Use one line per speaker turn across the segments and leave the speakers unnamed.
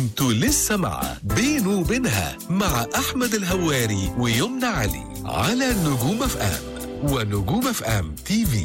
انتوا لسه مع بينه وبينها مع احمد الهواري ويمنى علي على نجوم اف ام ونجوم اف ام تي في.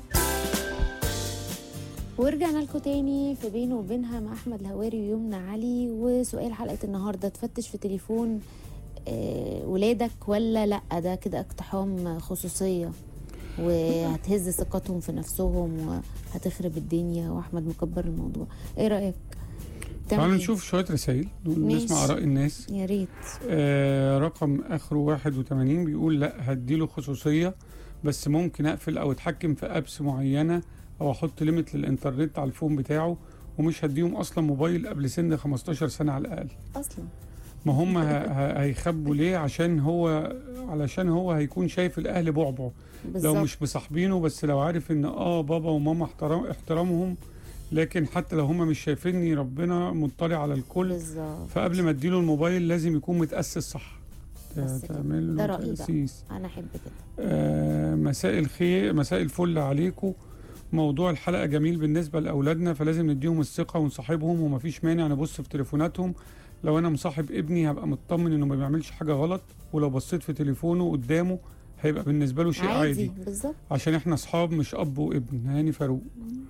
ورجعنا لكم تاني في بينه وبينها مع احمد الهواري ويمنى علي. وسؤال حلقه النهارده: تفتش في تليفون ولادك ولا لا؟ ده كده اقتحام خصوصيه وهتهز ثقتهم في نفسهم وهتخرب الدنيا. واحمد مكبر الموضوع، ايه رايك؟
تعالوا نشوف شويه رسائل نسمع اراء الناس.
يا ريت.
رقم اخره 81 بيقول لا، هديله خصوصيه بس ممكن اقفل او اتحكم في ابس معينه او احط ليميت للانترنت على الفون بتاعه، ومش هديهم اصلا موبايل قبل سن 15 سنه على الاقل.
اصلا
ما هم هيخبوا ليه؟ علشان هو هيكون شايف الاهل بعبع لو مش مصاحبينه، بس لو عارف ان بابا وماما احترامهم، لكن حتى لو هم مش شايفيني ربنا مطلع على الكل بالزبط. فقبل ما اديله الموبايل لازم يكون متأسس صح، تعمل له تأسيس.
انا احب كده.
مساء الخير، مساء الفل عليكم. موضوع الحلقة جميل بالنسبة لأولادنا، فلازم نديهم الثقة ونصاحبهم، ومفيش مانع نبص في تليفوناتهم. لو أنا مصاحب ابني هبقى مطمن إنه ما بيعملش حاجة غلط، ولو بصيت في تليفونه قدامه هيبقى بالنسبة له شيء عادي.
بالظبط،
عشان احنا أصحاب مش أب وابن. هاني فاروق.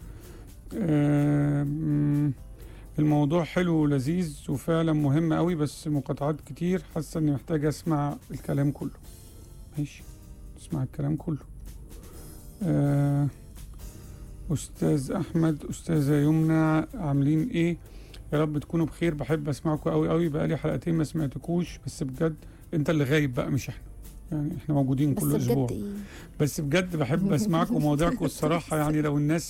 الموضوع حلو ولذيذ وفعلا مهم قوي، بس مقاطعات كتير، حاسة إني محتاجة أسمع الكلام كله. ماشي، اسمع الكلام كله. أستاذ أحمد، أستاذة يمنى، عاملين إيه؟ يا رب تكونوا بخير. بحب أسمعكم قوي قوي، بقالي حلقتين ما سمعتكوش، بس بجد أنت اللي غايب بقى مش إحنا، يعني إحنا موجودين كل أسبوع. بس بجد بحب أسمعكم ومواضيعكم الصراحة. يعني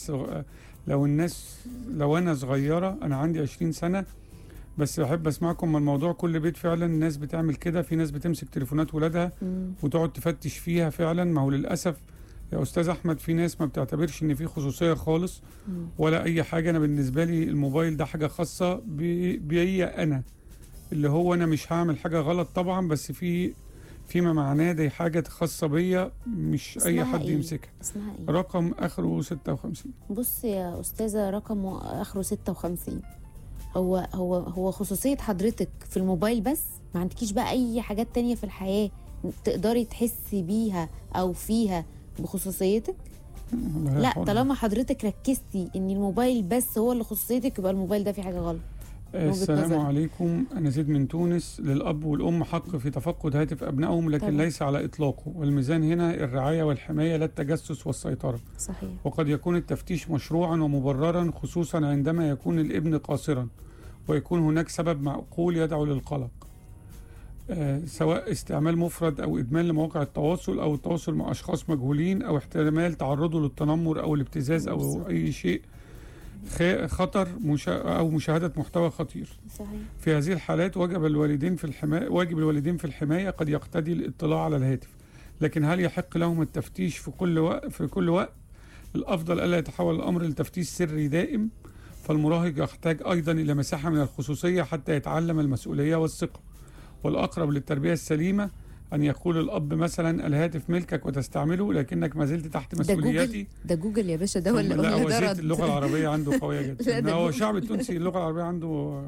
لو أنا صغيرة، أنا عندي 20 سنة، بس بحب أسمعكم. الموضوع كل بيت فعلا الناس بتعمل كده، في ناس بتمسك تليفونات ولادها وتقعد تفتش فيها فعلا. ما هو للأسف يا أستاذ أحمد في ناس ما بتعتبرش إن في خصوصية خالص ولا أي حاجة. أنا بالنسبة لي الموبايل ده حاجة خاصة بي أنا، اللي هو أنا مش هعمل حاجة غلط طبعا، بس فيما معناه دي حاجة خاصة بيا، مش أي حد يمسكها.
اسمها إيه؟
رقم آخره 56.
بص يا أستاذة، رقم آخره 56 هو خصوصية حضرتك في الموبايل بس؟ ما عندكيش بقى أي حاجات تانية في الحياة تقدري تحسي بيها أو فيها بخصوصيتك؟ لا، طالما حضرتك ركزتي ان الموبايل بس هو اللي خصوصيتك، يبقى الموبايل ده فيه حاجه غلط.
السلام عليكم، انا زيد من تونس. للاب والام حق في تفقد هاتف ابنائهم، لكن طبعا ليس على اطلاقه، والميزان هنا الرعايه والحمايه لا التجسس والسيطره.
صحيح.
وقد يكون التفتيش مشروعا ومبررا، خصوصا عندما يكون الابن قاصرا ويكون هناك سبب معقول يدعو للقلق، سواء استعمال مفرد أو إدمان لمواقع التواصل أو التواصل مع أشخاص مجهولين، أو احتمال تعرضه للتنمر أو الابتزاز أو أي شيء خطر أو مشاهدة محتوى خطير.
صحيح.
في هذه الحالات واجب الوالدين في الحماية قد يقتضي الاطلاع على الهاتف، لكن هل يحق لهم التفتيش في كل وقت؟ الأفضل ألا يتحول الأمر لتفتيش سري دائم، فالمراهق يحتاج أيضا إلى مساحة من الخصوصية حتى يتعلم المسؤولية والثقة. والأقرب للتربية السليمة أن يقول الأب مثلا الهاتف ملكك وتستعمله، لكنك ما زلت تحت مسؤولياتي.
ده جوجل يا باشا ده ولا
لا، هو زيت اللغة العربية عنده قوية جدا. هو الشعب التونسي اللغة العربية عنده.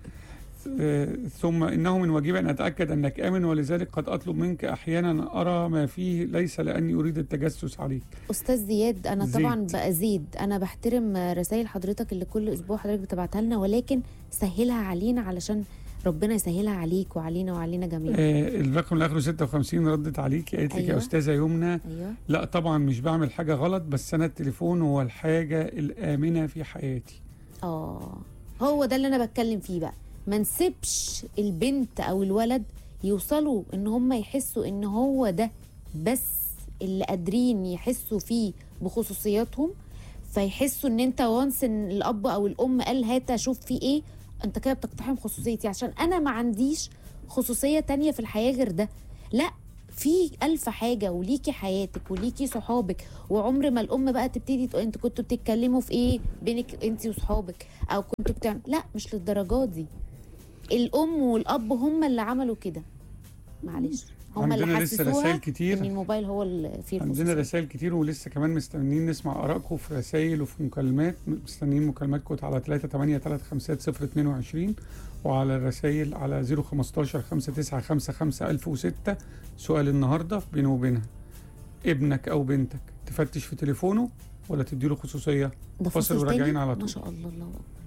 ثم إنه من واجبي أن أتأكد أنك آمن، ولذلك قد أطلب منك أحيانا أرى ما فيه، ليس لأني أريد التجسس عليك.
أستاذ زياد، أنا طبعا بقى زيد، أنا بحترم رسائل حضرتك اللي كل أسبوع حضرتك بتبعتها لنا، ولكن سهلها علينا علشان ربنا يسهلها عليك وعلينا وعلينا جميعا.
الرقم اللي اخره 56 ردت عليك، قالت لك يا استاذه يمنى. لا طبعا مش بعمل حاجه غلط، بس انا التليفون هو الحاجه الامنه في حياتي.
هو ده اللي انا بتكلم فيه بقى. ما نسيبش البنت او الولد يوصلوا ان هم يحسوا ان هو ده بس اللي قادرين يحسوا فيه بخصوصياتهم، فيحسوا ان انت وانس ان الاب او الام قال هات اشوف فيه ايه، انت كده بتقتحم خصوصيتي عشان انا ما عنديش خصوصية تانية في الحياة غير ده. لا، في ألف حاجة، وليكي حياتك وليكي صحابك، وعمر ما الأم بقى تبتدي انت كنتوا بتتكلموا في ايه بينك انت وصحابك، او كنتوا بتعمل، لا مش للدرجات دي. الأم والأب هم اللي عملوا كده، معلش. هم اللي
عندنا لسه
حسسوها
رسائل
ان
كتير،
الموبايل هو اللي فيه
عندنا
الخصوصيه.
رسائل كتير، ولسه كمان مستنيين نسمع ارائكم في رسائل وفي مكالمات. مستنيين مكالماتكم على 3835022 وعلى الرسائل على 015 5955 1006. سؤال النهارده بينه وبينها، ابنك او بنتك تفتش في تليفونه ولا تديله خصوصيه؟
ده
فاصل
فاصل
وراجعين
تاني؟
على
ما
طول.
شاء الله، الله أكبر.